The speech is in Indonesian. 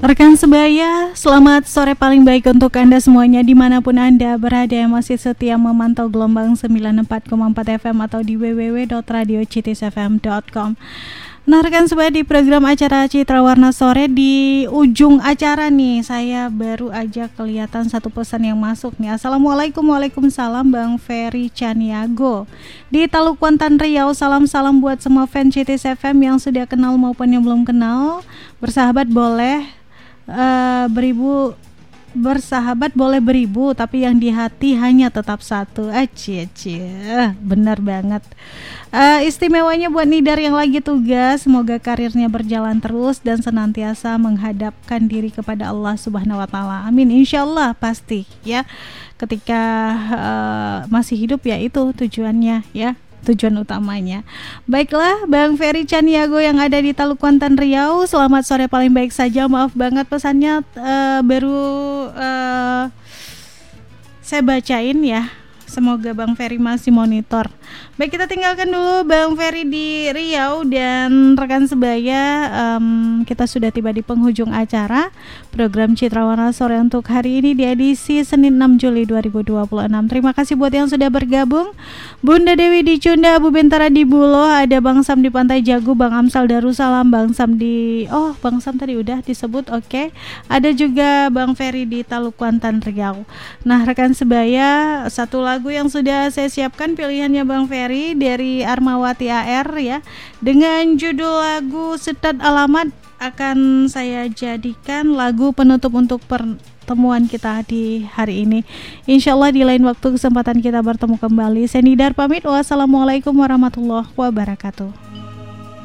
Rekan sebaya, selamat sore paling baik untuk Anda semuanya dimanapun Anda berada yang masih setia memantau gelombang 94,4 FM atau di www.radiocitisfm.com. Nah rekan sebaya, di program acara Citra Warna Sore di ujung acara nih, saya baru aja kelihatan satu pesan yang masuk nih. Assalamualaikum, waalaikumsalam Bang Ferry Caniago di Taluk Kuantan Riau. Salam-salam buat semua fans Citis FM yang sudah kenal maupun yang belum kenal. Bersahabat boleh bersahabat boleh beribu, tapi yang di hati hanya tetap satu. Benar banget. Istimewanya buat Nidar yang lagi tugas, semoga karirnya berjalan terus dan senantiasa menghadapkan diri kepada Allah Subhanahu wa taala. Amin, insyaallah pasti ya. Ketika masih hidup ya, itu tujuannya ya, tujuan utamanya. Baiklah, Bang Ferry Caniago yang ada di Taluk Kuantan Riau, selamat sore paling baik saja. Maaf banget pesannya baru saya bacain ya. Semoga Bang Ferry masih monitor. Baik, kita tinggalkan dulu Bang Ferry di Riau dan rekan sebaya. Kita sudah tiba di penghujung acara program Citra Warna Sore untuk hari ini di edisi Senin 6 Juli 2026. Terima kasih buat yang sudah bergabung. Bunda Dewi di Cunda, Abu Bentara di Bulo, ada Bang Sam di Pantai Jago, Bang Amsal Darussalam, Bang Sam di Bang Sam tadi udah disebut, oke. Ada juga Bang Ferry di Taluk Kuantan Riau. Nah rekan sebaya, satu lagu yang sudah saya siapkan pilihannya Bang Ferry dari Armawati AR ya, dengan judul lagu Setat Alamat, akan saya jadikan lagu penutup untuk pertemuan kita di hari ini. Insyaallah di lain waktu kesempatan kita bertemu kembali. Saya Nidar pamit. Wassalamualaikum warahmatullahi wabarakatuh.